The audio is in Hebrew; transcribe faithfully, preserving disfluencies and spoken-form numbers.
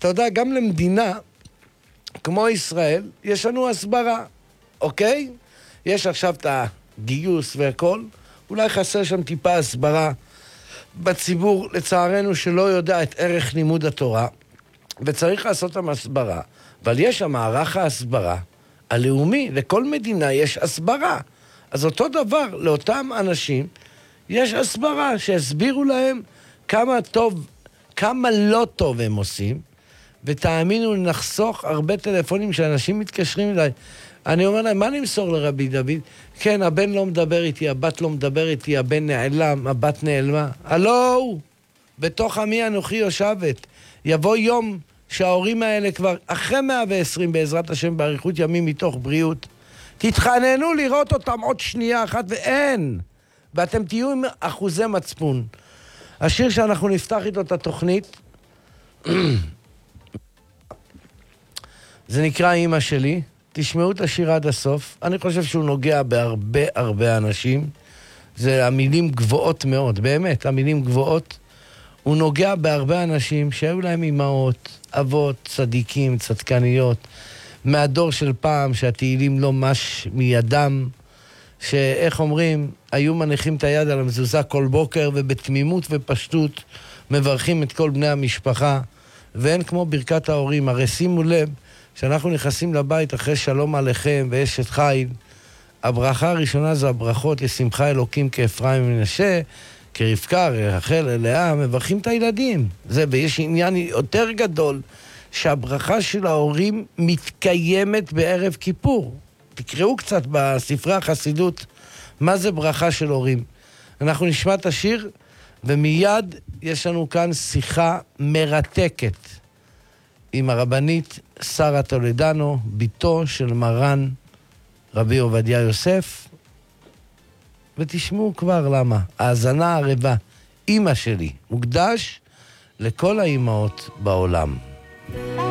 אתה יודע, גם למדינה כמו ישראל, יש לנו הסברה, אוקיי? יש עכשיו את הגיוס והכל, אולי חסר שם טיפה הסברה בציבור, לצערנו, שלא יודע את ערך לימוד התורה, וצריך לעשות שם הסברה, אבל יש שם מערך ההסברה הלאומי, לכל מדינה יש הסברה. אז אותו דבר, לאותם אנשים, יש הסברה שהסבירו להם כמה טוב, כמה לא טוב הם עושים, ותאמינו, נחסוך הרבה טלפונים שאנשים מתקשרים אליי. אני אומר להם, מה נמסור לרבי דוד? כן, הבן לא מדבר איתי, הבת לא מדבר איתי, הבן נעלם, הבת נעלמה. הלו, בתוך עמי אנוכי יושבת. יבוא יום שההורים האלה כבר אחרי מאה ועשרים בעזרת השם באריכות ימים מתוך בריאות. תתחננו לראות אותם עוד שנייה אחת ואין. ואתם תהיו עם אחוזי מצפון. השיר שאנחנו נפתח איתו את התוכנית, זה נקרא אמא שלי. תשמעו את השיר עד הסוף. אני חושב שהוא נוגע בהרבה הרבה אנשים. זה המילים גבוהות מאוד, באמת, המילים גבוהות. הוא נוגע בהרבה אנשים שהיו להם אמהות, אבות, צדיקים, צדקניות, מהדור של פעם שהתהילים לא מש מידם, שאיך אומרים, היו מניחים את היד על המזוזה כל בוקר ובתמימות ופשטות מברכים את כל בני המשפחה, ואין כמו ברכת ההורים. הרי שימו לב, כשאנחנו נכנסים לבית אחרי שלום עליכם ואשת חיל, הברכה הראשונה זה הברכות לשמחה אלוקים כאפרים ומנשה, כרבקה, רחל, לאה, מברכים את הילדים. זה, ויש עניין יותר גדול, שהברכה של ההורים מתקיימת בערב כיפור. תקראו קצת בספרי החסידות, מה זה ברכה של הורים. אנחנו נשמע את השיר, ומיד יש לנו כאן שיחה מרתקת עם הרבנית שרה טולדנו, ביתו של מרן רבי עובדיה יוסף, ותשמעו כבר למה. האזנה הרבה, אמא שלי, מוקדש לכל האימהות בעולם.